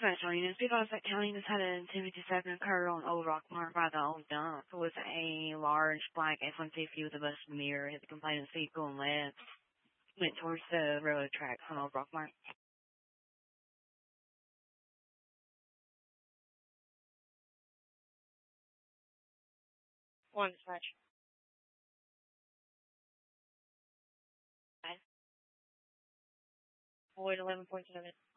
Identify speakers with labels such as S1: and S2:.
S1: Dispatch units, be advised that County has had an 1057 occur on Old Rockmart by the old dump with a large black F-150 with a busted mirror hit the complainant's vehicle and went towards the railroad tracks on Old Rockmart. 1 dispatch. Void 11.7.